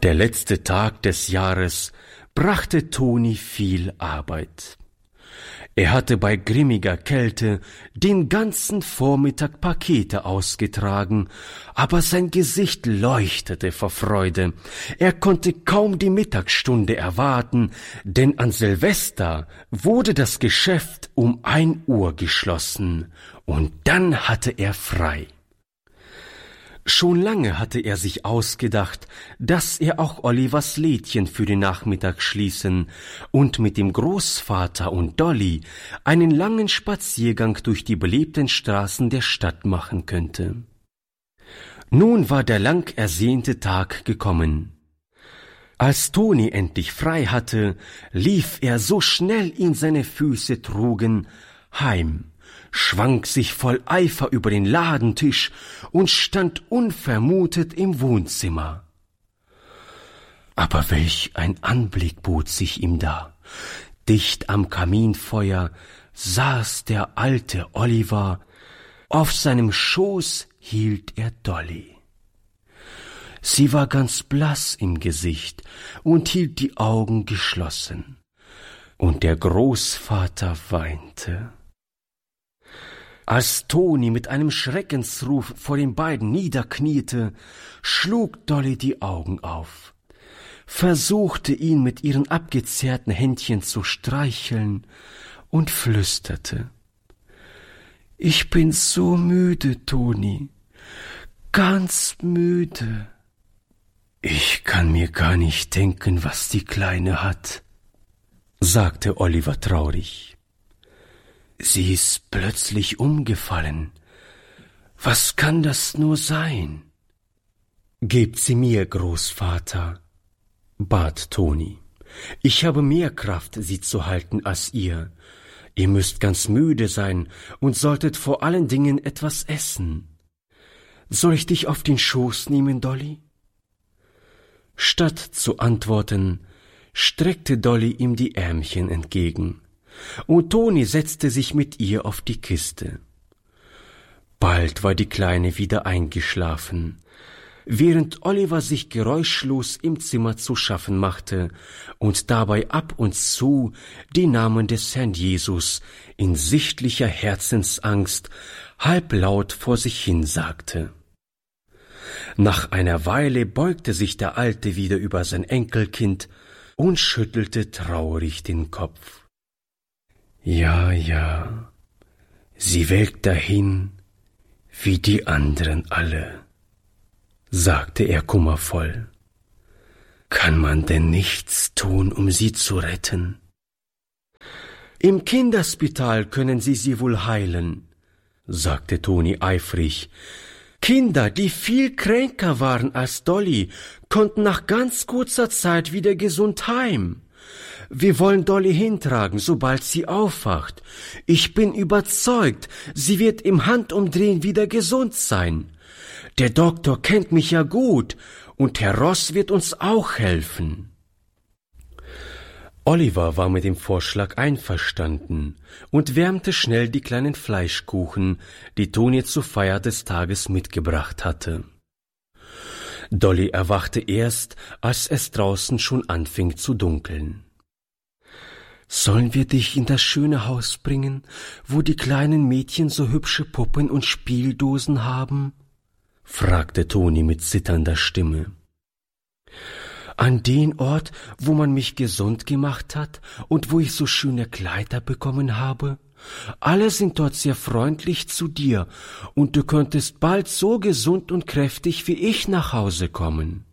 Der letzte Tag des Jahres brachte Toni viel Arbeit. Er hatte bei grimmiger Kälte den ganzen Vormittag Pakete ausgetragen, aber sein Gesicht leuchtete vor Freude. Er konnte kaum die Mittagsstunde erwarten, denn an Silvester wurde das Geschäft um 1 Uhr geschlossen, und dann hatte er frei. Schon lange hatte er sich ausgedacht, dass er auch Olivers Lädchen für den Nachmittag schließen und mit dem Großvater und Dolly einen langen Spaziergang durch die belebten Straßen der Stadt machen könnte. Nun war der lang ersehnte Tag gekommen. Als Toni endlich frei hatte, lief er, so schnell ihn seine Füße trugen, heim, schwang sich voll Eifer über den Ladentisch und stand unvermutet im Wohnzimmer. Aber welch ein Anblick bot sich ihm da! Dicht am Kaminfeuer saß der alte Oliver, auf seinem Schoß hielt er Dolly. Sie war ganz blass im Gesicht und hielt die Augen geschlossen, und der Großvater weinte. Als Toni mit einem Schreckensruf vor den beiden niederkniete, schlug Dolly die Augen auf, versuchte ihn mit ihren abgezehrten Händchen zu streicheln und flüsterte: »Ich bin so müde, Toni, ganz müde.« »Ich kann mir gar nicht denken, was die Kleine hat«, sagte Oliver traurig. »Sie ist plötzlich umgefallen. Was kann das nur sein?« »Gebt sie mir, Großvater«, bat Toni. »Ich habe mehr Kraft, sie zu halten, als ihr. Ihr müsst ganz müde sein und solltet vor allen Dingen etwas essen. Soll ich dich auf den Schoß nehmen, Dolly?« Statt zu antworten, streckte Dolly ihm die Ärmchen entgegen, und Toni setzte sich mit ihr auf die Kiste. Bald war die Kleine wieder eingeschlafen, während Oliver sich geräuschlos im Zimmer zu schaffen machte und dabei ab und zu die Namen des Herrn Jesus in sichtlicher Herzensangst halblaut vor sich hin sagte. Nach einer Weile beugte sich der Alte wieder über sein Enkelkind und schüttelte traurig den Kopf. »Ja, ja, sie welkt dahin, wie die anderen alle«, sagte er kummervoll. »Kann man denn nichts tun, um sie zu retten?« »Im Kinderspital können sie wohl heilen«, sagte Toni eifrig. »Kinder, die viel kränker waren als Dolly, konnten nach ganz kurzer Zeit wieder gesund heim. Wir wollen Dolly hintragen, sobald sie aufwacht. Ich bin überzeugt, sie wird im Handumdrehen wieder gesund sein. Der Doktor kennt mich ja gut, und Herr Ross wird uns auch helfen.« Oliver war mit dem Vorschlag einverstanden und wärmte schnell die kleinen Fleischkuchen, die Toni zur Feier des Tages mitgebracht hatte. Dolly erwachte erst, als es draußen schon anfing zu dunkeln. »Sollen wir dich in das schöne Haus bringen, wo die kleinen Mädchen so hübsche Puppen und Spieldosen haben?« fragte Toni mit zitternder Stimme. »An den Ort, wo man mich gesund gemacht hat und wo ich so schöne Kleider bekommen habe? Alle sind dort sehr freundlich zu dir, und du könntest bald so gesund und kräftig wie ich nach Hause kommen.«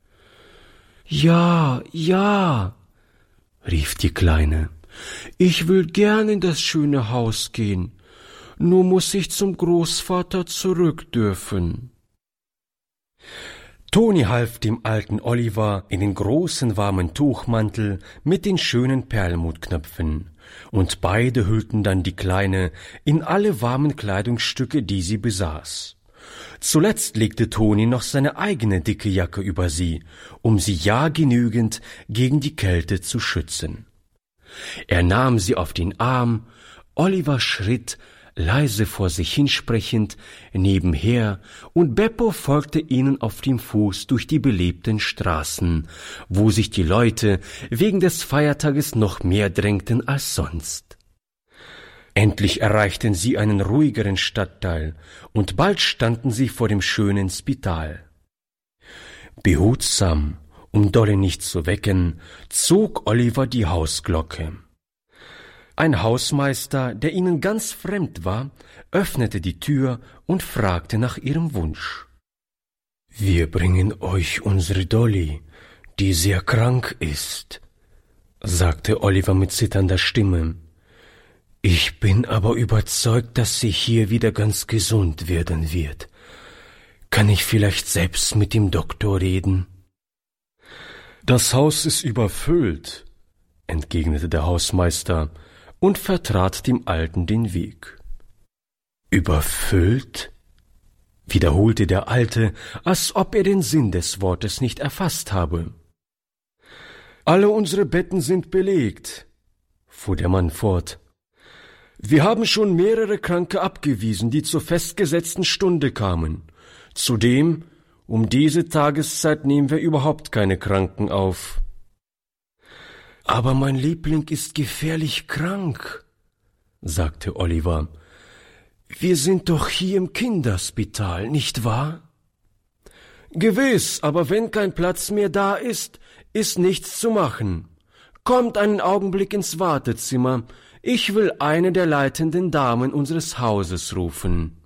»Ja, ja«, rief die Kleine, »ich will gern in das schöne Haus gehen, nur muß ich zum Großvater zurück dürfen.« Toni half dem alten Oliver in den großen warmen Tuchmantel mit den schönen Perlmuttknöpfen, und beide hüllten dann die Kleine in alle warmen Kleidungsstücke, die sie besaß. Zuletzt legte Toni noch seine eigene dicke Jacke über sie, um sie ja genügend gegen die Kälte zu schützen. Er nahm sie auf den Arm, Oliver schritt, leise vor sich hinsprechend, nebenher, und Beppo folgte ihnen auf dem Fuß durch die belebten Straßen, wo sich die Leute wegen des Feiertages noch mehr drängten als sonst. Endlich erreichten sie einen ruhigeren Stadtteil, und bald standen sie vor dem schönen Spital. Behutsam, um Dolly nicht zu wecken, zog Oliver die Hausglocke. Ein Hausmeister, der ihnen ganz fremd war, öffnete die Tür und fragte nach ihrem Wunsch. »Wir bringen euch unsere Dolly, die sehr krank ist«, sagte Oliver mit zitternder Stimme. »Ich bin aber überzeugt, dass sie hier wieder ganz gesund werden wird. Kann ich vielleicht selbst mit dem Doktor reden?« »Das Haus ist überfüllt«, entgegnete der Hausmeister und vertrat dem Alten den Weg. »Überfüllt?«, wiederholte der Alte, als ob er den Sinn des Wortes nicht erfasst habe. »Alle unsere Betten sind belegt«, fuhr der Mann fort. »Wir haben schon mehrere Kranke abgewiesen, die zur festgesetzten Stunde kamen. Zudem, um diese Tageszeit nehmen wir überhaupt keine Kranken auf.« »Aber mein Liebling ist gefährlich krank«, sagte Oliver. »Wir sind doch hier im Kinderspital, nicht wahr?« »Gewiss, aber wenn kein Platz mehr da ist, ist nichts zu machen. Kommt einen Augenblick ins Wartezimmer, ich will eine der leitenden Damen unseres Hauses rufen.«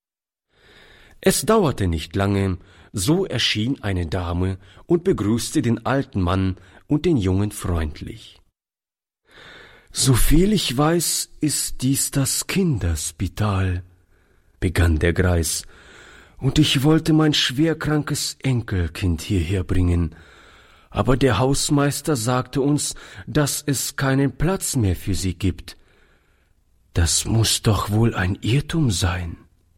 Es dauerte nicht lange, so erschien eine Dame und begrüßte den alten Mann und den Jungen freundlich. »Soviel ich weiß, ist dies das Kinderspital«, begann der Greis, »und ich wollte mein schwerkrankes Enkelkind hierher bringen, aber der Hausmeister sagte uns, dass es keinen Platz mehr für sie gibt. Das muß doch wohl ein Irrtum sein.«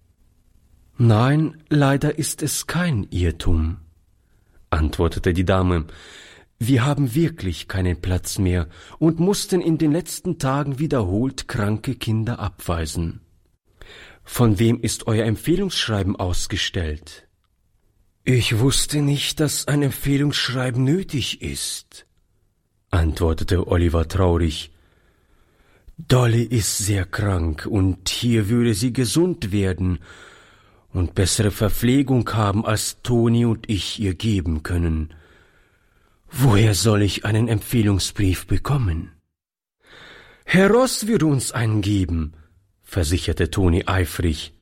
»Nein, leider ist es kein Irrtum«, antwortete die Dame. »Wir haben wirklich keinen Platz mehr und mussten in den letzten Tagen wiederholt kranke Kinder abweisen. Von wem ist euer Empfehlungsschreiben ausgestellt?« »Ich wusste nicht, dass ein Empfehlungsschreiben nötig ist«, antwortete Oliver traurig. »Dolly ist sehr krank, und hier würde sie gesund werden und bessere Verpflegung haben, als Toni und ich ihr geben können. Woher soll ich einen Empfehlungsbrief bekommen?« »Herr Ross würde uns einen geben«, versicherte Toni eifrig.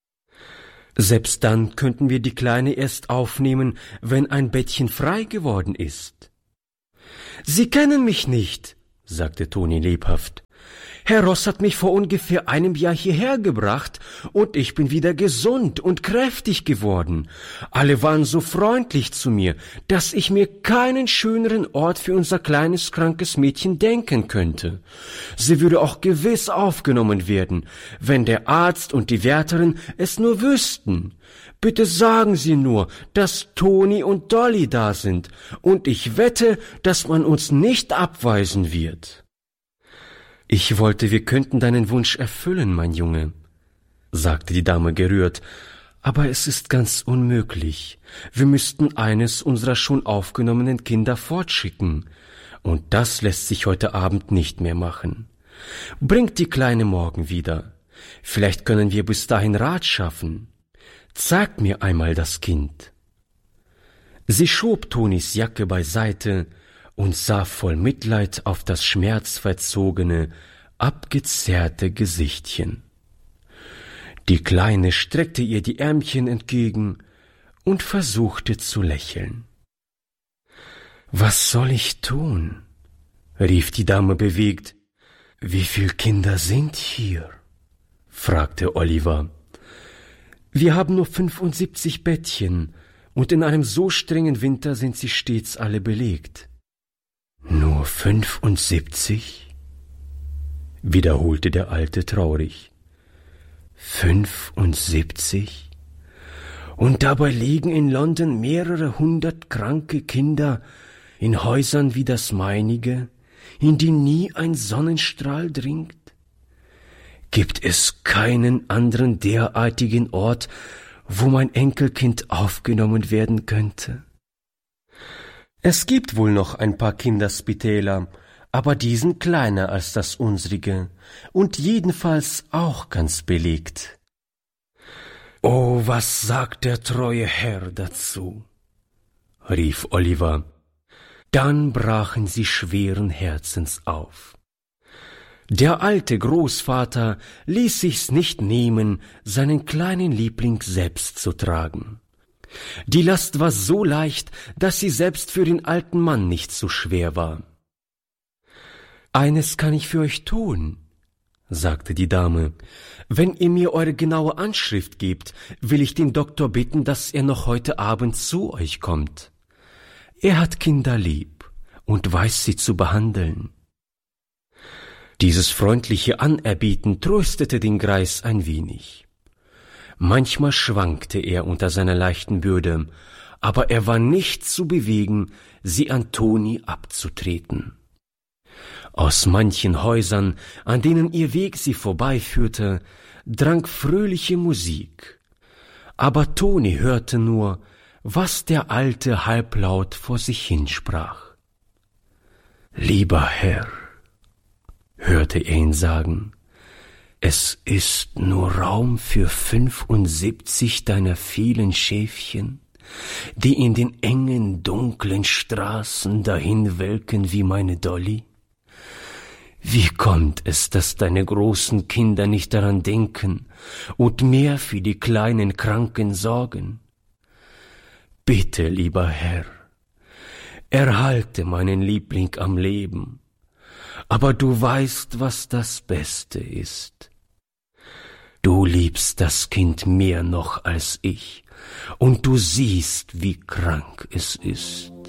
»Selbst dann könnten wir die Kleine erst aufnehmen, wenn ein Bettchen frei geworden ist.« »Sie kennen mich nicht«, sagte Toni lebhaft. »Herr Ross hat mich vor ungefähr einem Jahr hierher gebracht, und ich bin wieder gesund und kräftig geworden. Alle waren so freundlich zu mir, dass ich mir keinen schöneren Ort für unser kleines, krankes Mädchen denken könnte. Sie würde auch gewiss aufgenommen werden, wenn der Arzt und die Wärterin es nur wüssten. Bitte sagen Sie nur, dass Toni und Dolly da sind, und ich wette, dass man uns nicht abweisen wird.« »Ich wollte, wir könnten deinen Wunsch erfüllen, mein Junge«, sagte die Dame gerührt, »aber es ist ganz unmöglich. Wir müssten eines unserer schon aufgenommenen Kinder fortschicken, und das lässt sich heute Abend nicht mehr machen. Bringt die Kleine morgen wieder. Vielleicht können wir bis dahin Rat schaffen. Zeigt mir einmal das Kind.« Sie schob Tonis Jacke beiseite und sah voll Mitleid auf das schmerzverzogene, abgezerrte Gesichtchen. Die Kleine streckte ihr die Ärmchen entgegen und versuchte zu lächeln. »Was soll ich tun?«, rief die Dame bewegt. »Wie viel Kinder sind hier?«, fragte Oliver. »Wir haben nur 75 Bettchen, und in einem so strengen Winter sind sie stets alle belegt.« »Nur 75?«, wiederholte der Alte traurig. »75? Und dabei liegen in London mehrere hundert kranke Kinder in Häusern wie das meinige, in die nie ein Sonnenstrahl dringt? Gibt es keinen anderen derartigen Ort, wo mein Enkelkind aufgenommen werden könnte? Es gibt wohl noch ein paar Kinderspitäler, aber die sind kleiner als das unsrige und jedenfalls auch ganz belegt. »Oh, was sagt der treue Herr dazu?« rief Oliver. Dann brachen sie schweren Herzens auf. Der alte Großvater ließ sich's nicht nehmen, seinen kleinen Liebling selbst zu tragen. Die Last war so leicht, dass sie selbst für den alten Mann nicht so schwer war. »Eines kann ich für euch tun«, sagte die Dame. »Wenn ihr mir eure genaue Anschrift gebt, will ich den Doktor bitten, dass er noch heute Abend zu euch kommt. Er hat Kinder lieb und weiß sie zu behandeln.« Dieses freundliche Anerbieten tröstete den Greis ein wenig. Manchmal schwankte er unter seiner leichten Bürde, aber er war nicht zu bewegen, sie an Toni abzutreten. Aus manchen Häusern, an denen ihr Weg sie vorbeiführte, drang fröhliche Musik. Aber Toni hörte nur, was der Alte halblaut vor sich hinsprach. »Lieber Herr«, hörte er ihn sagen, »es ist nur Raum für 75 deiner vielen Schäfchen, die in den engen, dunklen Straßen dahin welken wie meine Dolly? Wie kommt es, dass deine großen Kinder nicht daran denken und mehr für die kleinen Kranken sorgen? Bitte, lieber Herr, erhalte meinen Liebling am Leben, aber du weißt, was das Beste ist. Du liebst das Kind mehr noch als ich, und du siehst, wie krank es ist.